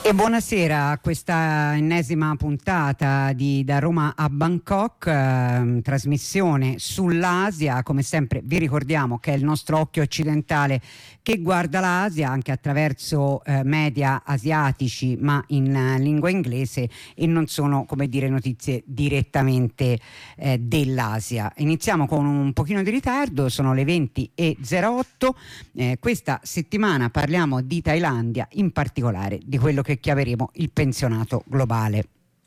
E buonasera a questa ennesima puntata di Da Roma a Bangkok, trasmissione sull'Asia. Come sempre vi ricordiamo che è il nostro occhio occidentale che guarda l'Asia anche attraverso media asiatici ma in lingua inglese, e non sono, come dire, notizie direttamente dell'Asia. Iniziamo con un pochino di ritardo, sono le 20:08. Questa settimana parliamo di Thailandia, in particolare di quello che chiameremo il pensionato globale.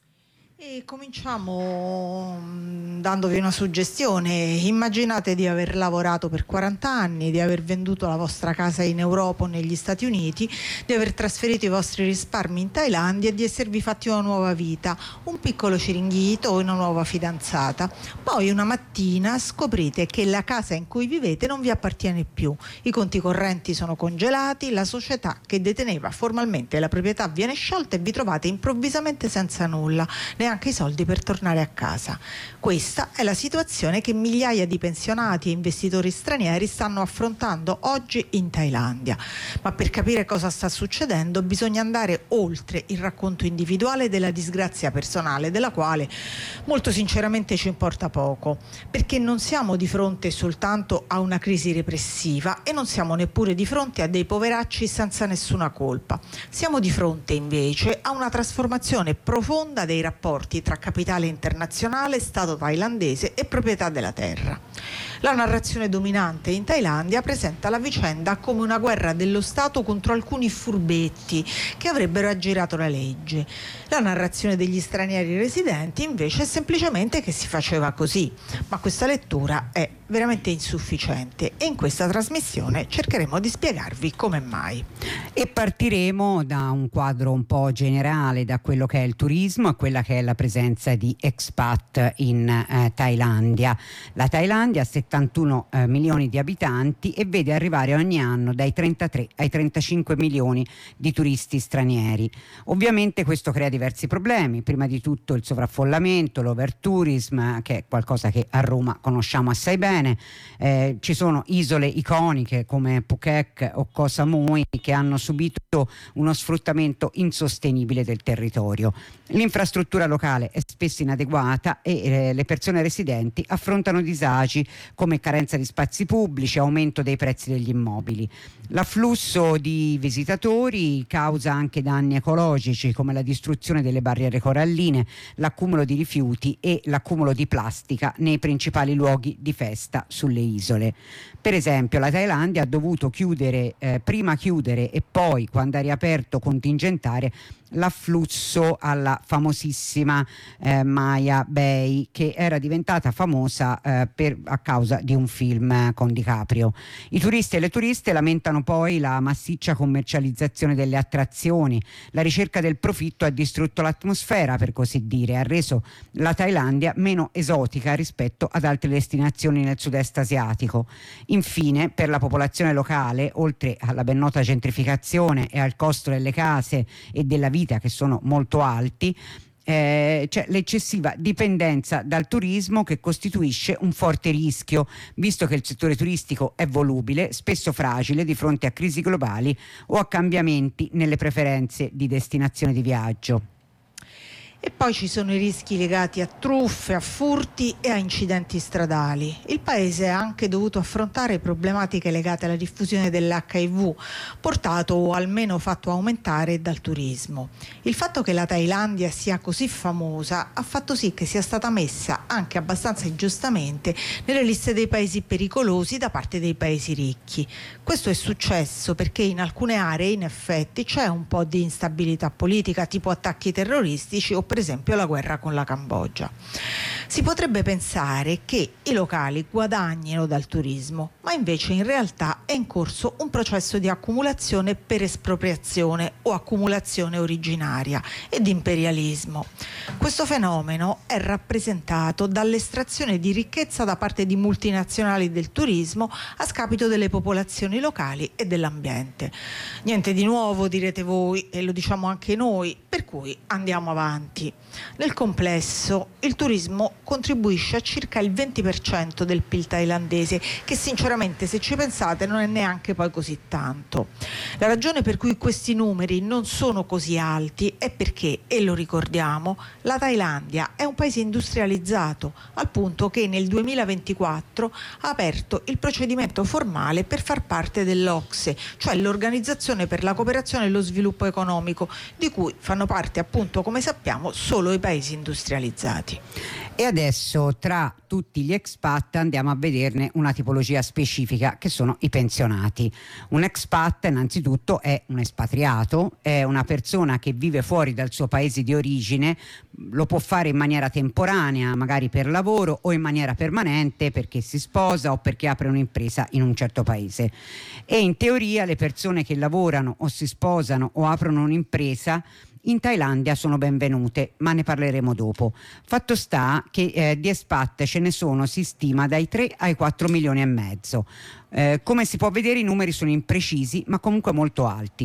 E cominciamo dandovi una suggestione. Immaginate di aver lavorato per 40 anni, di aver venduto la vostra casa in Europa o negli Stati Uniti, di aver trasferito i vostri risparmi in Thailandia e di esservi fatti una nuova vita, un piccolo ciringhito o una nuova fidanzata. Poi una mattina scoprite che la casa in cui vivete non vi appartiene più, i conti correnti sono congelati, la società che deteneva formalmente la proprietà viene sciolta e vi trovate improvvisamente senza nulla, neanche i soldi per tornare a casa. Questa è la situazione che migliaia di pensionati e investitori stranieri stanno affrontando oggi in Thailandia. Ma per capire cosa sta succedendo bisogna andare oltre il racconto individuale della disgrazia personale, della quale molto sinceramente ci importa poco, perché non siamo di fronte soltanto a una crisi repressiva e non siamo neppure di fronte a dei poveracci senza nessuna colpa. Siamo di fronte invece a una trasformazione profonda dei rapporti tra capitale internazionale, Stato thailandese e proprietà della terra. La narrazione dominante in Thailandia presenta la vicenda come una guerra dello Stato contro alcuni furbetti che avrebbero aggirato la legge. La narrazione degli stranieri residenti invece è semplicemente che si faceva così, ma questa lettura è veramente insufficiente e in questa trasmissione cercheremo di spiegarvi come mai. E partiremo da un quadro un po' generale, da quello che è il turismo e quella che è la presenza di expat in Thailandia. La Thailandia ha 71 milioni di abitanti e vede arrivare ogni anno dai 33 ai 35 milioni di turisti stranieri. Ovviamente questo crea diversi problemi, prima di tutto il sovraffollamento, l'overtourism, che è qualcosa che a Roma conosciamo assai bene. Ci sono isole iconiche come Phuket o Koh Samui che hanno subito uno sfruttamento insostenibile del territorio. L'infrastruttura locale è spesso inadeguata e le persone residenti affrontano disagi come carenza di spazi pubblici, aumento dei prezzi degli immobili. L'afflusso di visitatori causa anche danni ecologici come la distruzione delle barriere coralline, l'accumulo di rifiuti e l'accumulo di plastica nei principali luoghi di festa sulle isole. Per esempio, la Thailandia ha dovuto prima chiudere e poi, quando ha riaperto, contingentare l'afflusso alla famosissima Maya Bay, che era diventata famosa a causa di un film con DiCaprio. I turisti e le turiste lamentano poi la massiccia commercializzazione delle attrazioni. La ricerca del profitto ha distrutto l'atmosfera, per così dire, ha reso la Thailandia meno esotica rispetto ad altre destinazioni nel sud-est asiatico. Infine, per la popolazione locale, oltre alla ben nota gentrificazione e al costo delle case e della vita che sono molto alti, c'è l'eccessiva dipendenza dal turismo, che costituisce un forte rischio, visto che il settore turistico è volubile, spesso fragile di fronte a crisi globali o a cambiamenti nelle preferenze di destinazione di viaggio. E poi ci sono i rischi legati a truffe, a furti e a incidenti stradali. Il paese ha anche dovuto affrontare problematiche legate alla diffusione dell'HIV, portato o almeno fatto aumentare dal turismo. Il fatto che la Thailandia sia così famosa ha fatto sì che sia stata messa, anche abbastanza ingiustamente, nelle liste dei paesi pericolosi da parte dei paesi ricchi. Questo è successo perché in alcune aree in effetti c'è un po' di instabilità politica, tipo attacchi terroristici o per esempio la guerra con la Cambogia. Si potrebbe pensare che i locali guadagnino dal turismo, ma invece in realtà è in corso un processo di accumulazione per espropriazione o accumulazione originaria e di imperialismo. Questo fenomeno è rappresentato dall'estrazione di ricchezza da parte di multinazionali del turismo a scapito delle popolazioni locali e dell'ambiente. Niente di nuovo, direte voi, e lo diciamo anche noi, per cui andiamo avanti. Uniti. Nel complesso il turismo contribuisce a circa il 20% del PIL thailandese, che sinceramente, se ci pensate, non è neanche poi così tanto. La ragione per cui questi numeri non sono così alti è perché, e lo ricordiamo, la Thailandia è un paese industrializzato, al punto che nel 2024 ha aperto il procedimento formale per far parte dell'OCSE, cioè l'Organizzazione per la cooperazione e lo sviluppo economico, di cui fanno parte, appunto, come sappiamo, solo i paesi industrializzati. E adesso, tra tutti gli expat, andiamo a vederne una tipologia specifica, che sono i pensionati. Un expat innanzitutto è un espatriato, è una persona che vive fuori dal suo paese di origine, lo può fare in maniera temporanea, magari per lavoro, o in maniera permanente perché si sposa o perché apre un'impresa in un certo paese. E in teoria le persone che lavorano o si sposano o aprono un'impresa in Thailandia sono benvenute, ma ne parleremo dopo. Fatto sta che di expat ce ne sono, si stima, dai 3 ai 4 milioni e mezzo. Come si può vedere, i numeri sono imprecisi, ma comunque molto alti.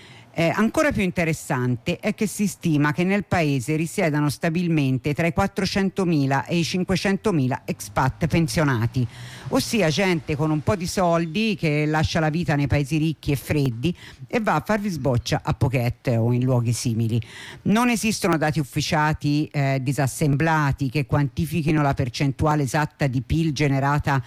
Ancora più interessante è che si stima che nel paese risiedano stabilmente tra i 400.000 e i 500.000 expat pensionati, ossia gente con un po' di soldi che lascia la vita nei paesi ricchi e freddi e va a farvi sboccia a Phuket o in luoghi simili. Non esistono dati ufficiali disassemblati che quantifichino la percentuale esatta di PIL generata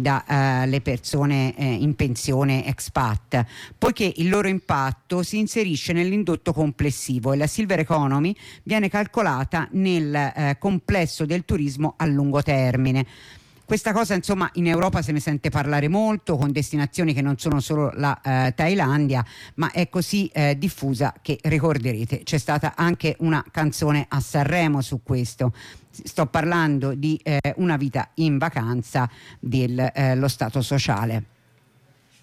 dalle persone in pensione expat, poiché il loro impatto si inserisce nell'indotto complessivo e la Silver Economy viene calcolata nel complesso del turismo a lungo termine. Questa cosa, insomma, in Europa se ne sente parlare molto, con destinazioni che non sono solo la Thailandia, ma è così diffusa che, ricorderete, c'è stata anche una canzone a Sanremo su questo. Sto parlando di Una vita in vacanza dello Stato sociale.